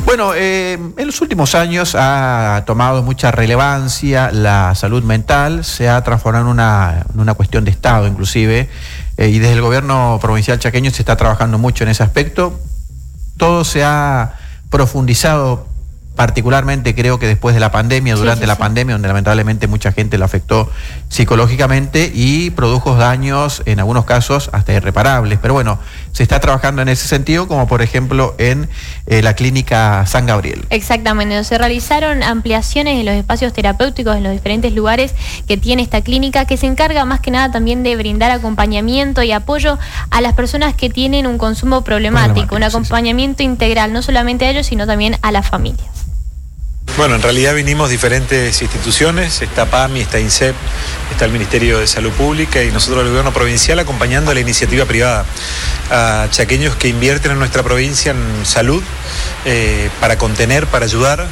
Bueno, en los últimos años ha tomado mucha relevancia la salud mental, se ha transformado en una cuestión de Estado inclusive, y desde el gobierno provincial chaqueño se está trabajando mucho en ese aspecto. Todo se ha profundizado, particularmente creo que después de la pandemia, durante la pandemia, donde lamentablemente mucha gente lo afectó psicológicamente y produjo daños, en algunos casos, hasta irreparables. Pero bueno, se está trabajando en ese sentido, como por ejemplo en la clínica San Gabriel. Exactamente, se realizaron ampliaciones en los espacios terapéuticos en los diferentes lugares que tiene esta clínica, que se encarga más que nada también de brindar acompañamiento y apoyo a las personas que tienen un consumo problemático, un acompañamiento integral, no solamente a ellos, sino también a las familias. Bueno, en realidad vinimos diferentes instituciones, está PAMI, está INSEP, está el Ministerio de Salud Pública y nosotros el gobierno provincial acompañando a la iniciativa privada, a chaqueños que invierten en nuestra provincia en salud, para contener, para ayudar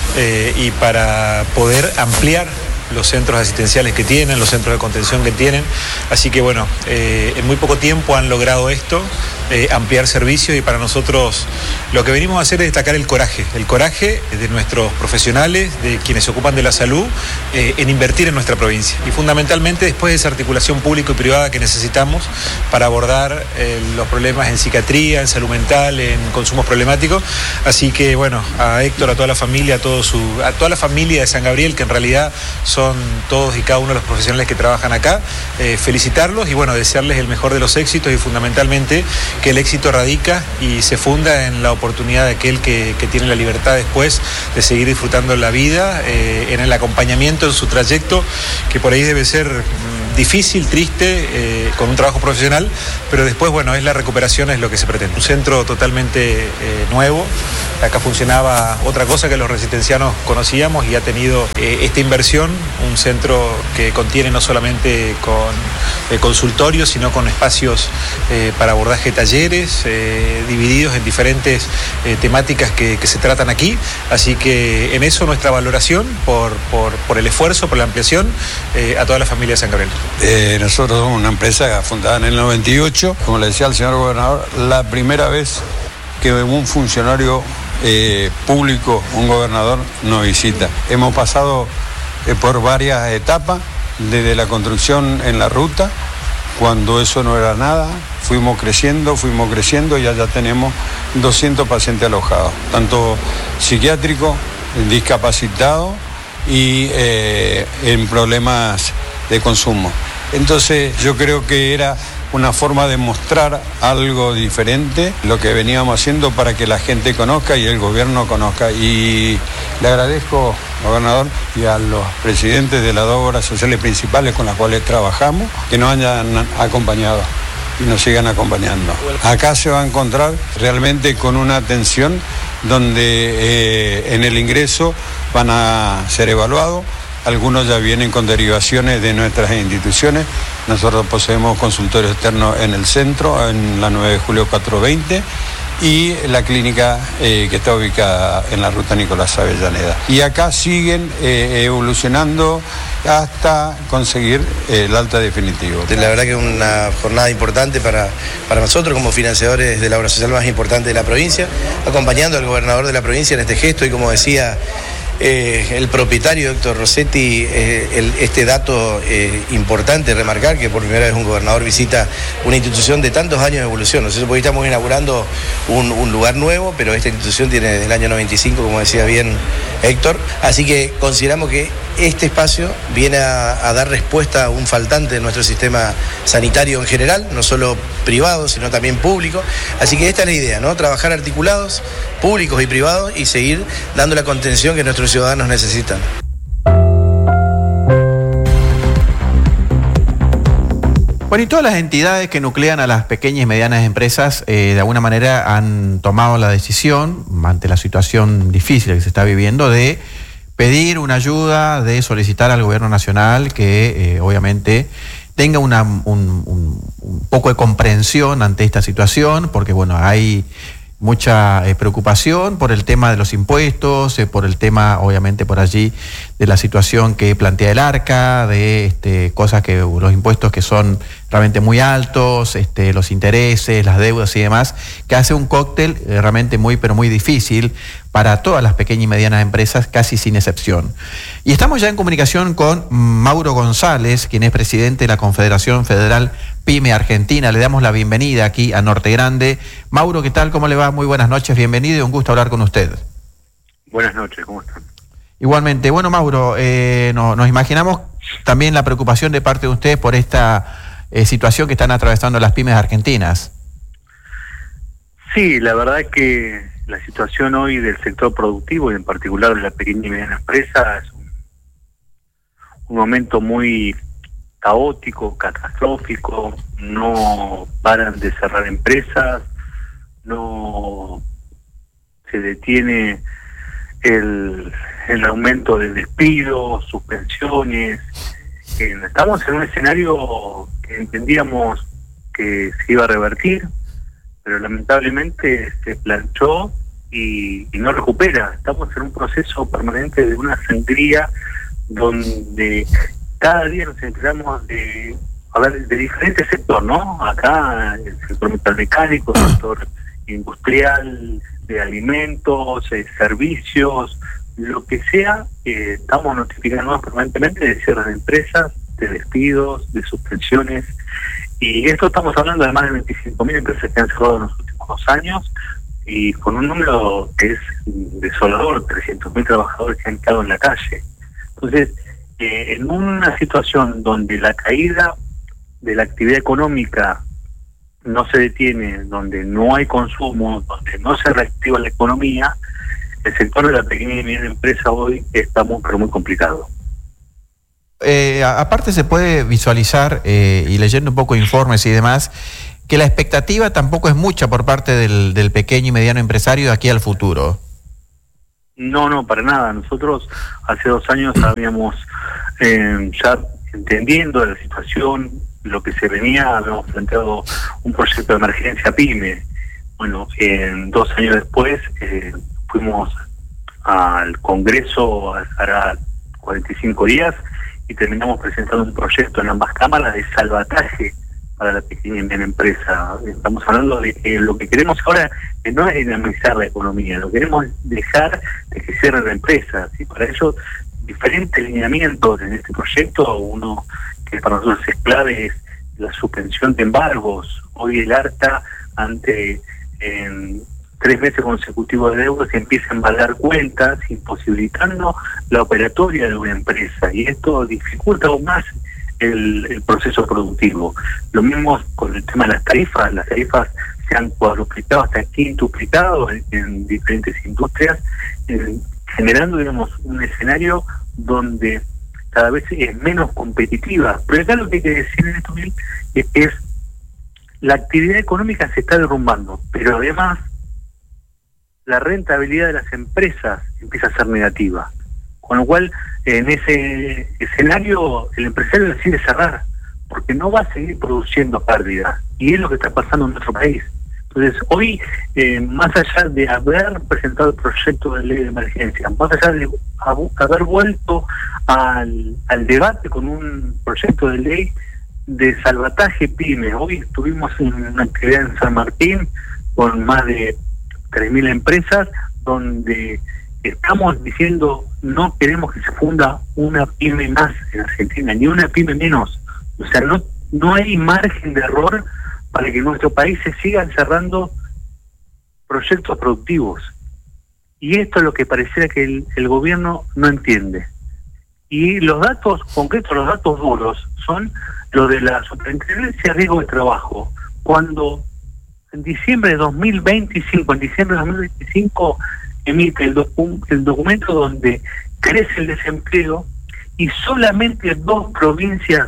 y para poder ampliar los centros asistenciales que tienen, los centros de contención que tienen. Así que bueno, en muy poco tiempo han logrado esto, ampliar servicios, y para nosotros lo que venimos a hacer es destacar el coraje de nuestros profesionales, de quienes se ocupan de la salud, en invertir en nuestra provincia. Y fundamentalmente después de esa articulación público y privada que necesitamos para abordar los problemas en psiquiatría, en salud mental, en consumos problemáticos. Así que bueno, a Héctor, a toda la familia, a toda la familia de San Gabriel, que en realidad son todos y cada uno de los profesionales que trabajan acá, felicitarlos y bueno, desearles el mejor de los éxitos, y fundamentalmente que el éxito radica y se funda en la oportunidad de aquel que tiene la libertad después de seguir disfrutando la vida, en el acompañamiento en su trayecto, que por ahí debe ser difícil, triste, con un trabajo profesional, pero después, bueno, es la recuperación, es lo que se pretende. Un centro totalmente nuevo. Acá funcionaba otra cosa que los resistencianos conocíamos y ha tenido esta inversión, un centro que contiene no solamente con consultorios, sino con espacios para abordaje de talleres, divididos en diferentes temáticas que se tratan aquí. Así que en eso nuestra valoración por el esfuerzo, por la ampliación, a toda la familia de San Gabriel. Nosotros somos una empresa fundada en el 98, como le decía al señor gobernador, la primera vez que un funcionario público, un gobernador, nos visita. Hemos pasado por varias etapas, desde la construcción en la ruta, cuando eso no era nada, fuimos creciendo y ya tenemos 200 pacientes alojados, tanto psiquiátricos, discapacitados y en problemas de consumo. Entonces yo creo que era una forma de mostrar algo diferente, lo que veníamos haciendo para que la gente conozca y el gobierno conozca. Y le agradezco, gobernador, y a los presidentes de las dos obras sociales principales con las cuales trabajamos, que nos hayan acompañado y nos sigan acompañando. Acá se va a encontrar realmente con una atención donde en el ingreso van a ser evaluados. Algunos ya vienen con derivaciones de nuestras instituciones. Nosotros poseemos consultorios externos en el centro, en la 9 de julio 420, y la clínica que está ubicada en la ruta Nicolás Avellaneda. Y acá siguen evolucionando hasta conseguir el alta definitivo. La verdad que es una jornada importante para nosotros como financiadores de la obra social más importante de la provincia, acompañando al gobernador de la provincia en este gesto, y como decía el propietario Héctor Rossetti, este dato importante remarcar, que por primera vez un gobernador visita una institución de tantos años de evolución. Nosotros hoy estamos inaugurando un lugar nuevo, pero esta institución tiene desde el año 95, como decía bien Héctor, así que consideramos que este espacio viene a dar respuesta a un faltante de nuestro sistema sanitario en general, no solo privado, sino también público. Así que esta es la idea, ¿no? Trabajar articulados, públicos y privados, y seguir dando la contención que nuestros ciudadanos necesitan. Bueno, y todas las entidades que nuclean a las pequeñas y medianas empresas de alguna manera han tomado la decisión, ante la situación difícil que se está viviendo, de pedir una ayuda, de solicitar al gobierno nacional que obviamente tenga un poco de comprensión ante esta situación, porque bueno, hay mucha preocupación por el tema de los impuestos, por el tema obviamente por allí la situación que plantea el ARCA, de cosas que los impuestos que son realmente muy altos, los intereses, las deudas y demás, que hace un cóctel realmente muy, pero muy difícil para todas las pequeñas y medianas empresas, casi sin excepción. Y estamos ya en comunicación con Mauro González, quien es presidente de la Confederación Federal PYME Argentina. Le damos la bienvenida aquí a Norte Grande. Mauro, ¿qué tal? ¿Cómo le va? Muy buenas noches, bienvenido y un gusto hablar con usted. Buenas noches, ¿cómo están? Igualmente. Bueno, Mauro, nos imaginamos también la preocupación de parte de ustedes por esta situación que están atravesando las pymes argentinas. Sí, la verdad que la situación hoy del sector productivo y en particular de la pequeña y mediana empresa es un momento muy caótico, catastrófico. No paran de cerrar empresas, no se detiene el aumento de despidos, suspensiones. Estamos en un escenario que entendíamos que se iba a revertir, pero lamentablemente se planchó y no recupera. Estamos en un proceso permanente de una sangría donde cada día nos enteramos de diferentes sectores, ¿no? Acá el sector metalmecánico, el sector industrial, de alimentos, servicios, lo que sea, estamos notificando permanentemente de cierres de empresas, de despidos, de suspensiones. Y esto estamos hablando de más de 25.000 empresas que han cerrado en los últimos 2 años y con un número que es desolador, 300.000 trabajadores que han quedado en la calle. Entonces, en una situación donde la caída de la actividad económica no se detiene, donde no hay consumo, donde no se reactiva la economía, el sector de la pequeña y mediana empresa hoy está muy complicado. Aparte se puede visualizar, y leyendo un poco informes y demás, que la expectativa tampoco es mucha por parte del pequeño y mediano empresario de aquí al futuro. No, para nada. Nosotros hace 2 años habíamos, ya entendiendo la situación, lo que se venía, habíamos planteado un proyecto de emergencia PYME. Bueno, 2 años después fuimos al Congreso, hará 45 días, y terminamos presentando un proyecto en ambas cámaras de salvataje para la pequeña y mediana empresa. Estamos hablando de que lo que queremos ahora no es dinamizar la economía, lo que queremos es dejar de que cierren la empresa. ¿Sí? Para ello, diferentes lineamientos en este proyecto. Uno que para nosotros es clave es la suspensión de embargos. Hoy el ARCA, ante 3 meses consecutivos de deuda, se empieza a embargar cuentas, imposibilitando la operatoria de una empresa, y esto dificulta aún más el proceso productivo. Lo mismo con el tema de las tarifas se han cuadruplicado hasta quintuplicado en diferentes industrias, generando, digamos, un escenario donde cada vez es menos competitiva. Pero acá lo que hay que decir en esto es que la actividad económica se está derrumbando, pero además la rentabilidad de las empresas empieza a ser negativa. Con lo cual, en ese escenario, el empresario decide cerrar, porque no va a seguir produciendo pérdidas. Y es lo que está pasando en nuestro país. Entonces, hoy, más allá de haber presentado el proyecto de ley de emergencia, más allá de haber vuelto al debate con un proyecto de ley de salvataje PYME, hoy estuvimos en una actividad en San Martín con más de 3.000 empresas, donde estamos diciendo no queremos que se funda una pyme más en Argentina, ni una pyme menos. O sea, no hay margen de error para que en nuestro país se sigan cerrando proyectos productivos. Y esto es lo que pareciera que el gobierno no entiende. Y los datos concretos, los datos duros, son los de la Superintendencia de Riesgo de Trabajo. Cuando en diciembre de 2025 emite el documento donde crece el desempleo y solamente 2 provincias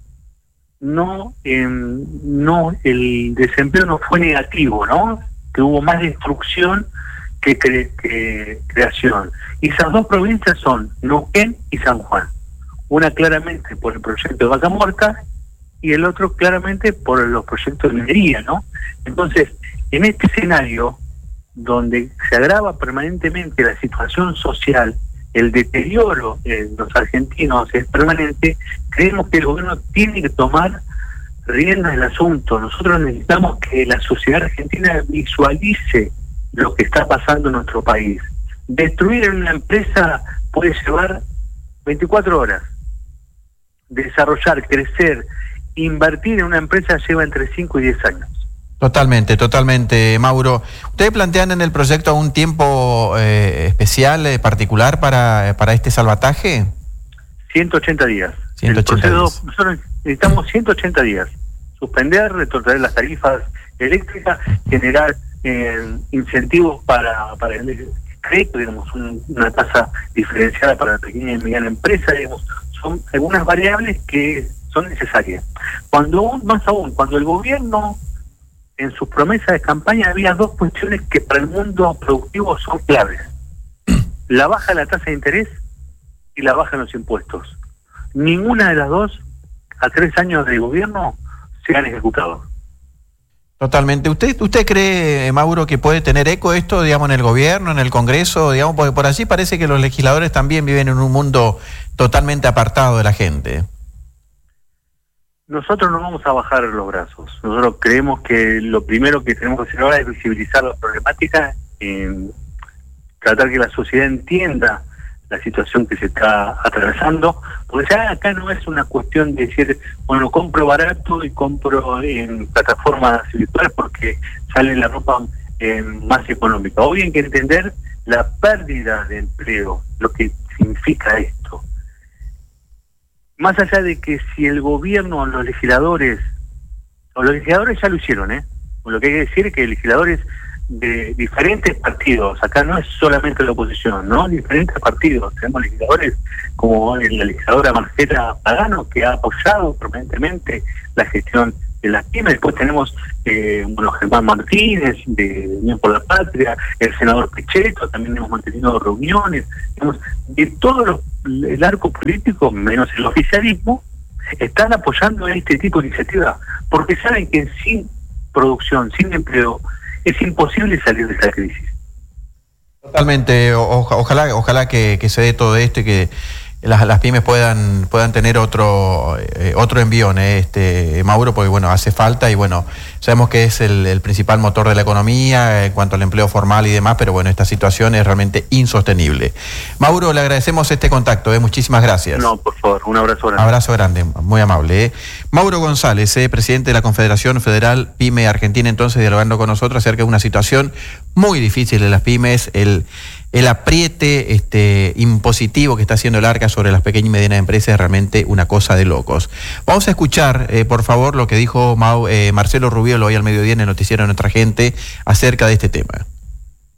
el desempleo no fue negativo, ¿no? Que hubo más destrucción que creación. Y esas 2 provincias son Neuquén y San Juan. Una claramente por el proyecto de Vaca Muerta y el otro claramente por los proyectos de minería, ¿no? Entonces, en este escenario donde se agrava permanentemente la situación social, el deterioro en los argentinos es permanente, creemos que el gobierno tiene que tomar rienda del asunto. Nosotros necesitamos que la sociedad argentina visualice lo que está pasando en nuestro país. Destruir en una empresa puede llevar 24 horas. Desarrollar, crecer, invertir en una empresa lleva entre 5 y 10 años. Totalmente, Mauro. ¿Ustedes plantean en el proyecto un tiempo especial, particular para este salvataje? 180 días. 180 días. Nosotros necesitamos 180 días. Suspender, retrotraer las tarifas eléctricas, generar incentivos para el crédito, digamos, una tasa diferenciada para la pequeña y mediana empresa, digamos, son algunas variables que son necesarias. Más aún, cuando el gobierno en sus promesas de campaña había dos cuestiones que para el mundo productivo son claves: la baja de la tasa de interés y la baja en los impuestos. Ninguna de las dos, a 3 años de gobierno, se han ejecutado. Totalmente. ¿Usted cree, Mauro, que puede tener eco esto, digamos, en el gobierno, en el Congreso, digamos, porque por allí parece que los legisladores también viven en un mundo totalmente apartado de la gente? Nosotros no vamos a bajar los brazos. Nosotros creemos que lo primero que tenemos que hacer ahora es visibilizar la problemática, tratar que la sociedad entienda la situación que se está atravesando, porque ya acá no es una cuestión de decir, bueno, compro barato y compro en plataformas virtuales porque sale la ropa más económica. Hoy hay que entender la pérdida de empleo, lo que significa esto. Más allá de que si el gobierno, los legisladores ya lo hicieron, lo que hay que decir es que legisladores de diferentes partidos, acá no es solamente la oposición, ¿no? Diferentes partidos, tenemos legisladores como la legisladora Marcela Pagano, que ha apoyado permanentemente la gestión de las pymes. Después tenemos Germán Martínez de Unión por la Patria, el senador Pichetto, también hemos mantenido reuniones, digamos, de todo el arco político, menos el oficialismo, están apoyando este tipo de iniciativas, porque saben que sin producción, sin empleo, es imposible salir de esta crisis. Totalmente. Ojalá que se dé todo esto y que las pymes puedan tener otro envión, Mauro, porque bueno, hace falta y bueno, sabemos que es el principal motor de la economía en cuanto al empleo formal y demás, pero bueno, esta situación es realmente insostenible. Mauro, le agradecemos este contacto, muchísimas gracias. No, por favor, un abrazo grande. Abrazo grande, muy amable. Mauro González, presidente de la Confederación Federal Pyme Argentina, entonces dialogando con nosotros acerca de una situación muy difícil de las pymes, el apriete impositivo que está haciendo el ARCA sobre las pequeñas y medianas empresas es realmente una cosa de locos. Vamos a escuchar, por favor, lo que dijo Marcelo Rubiolo hoy al mediodía en el noticiero de Nuestra Gente acerca de este tema.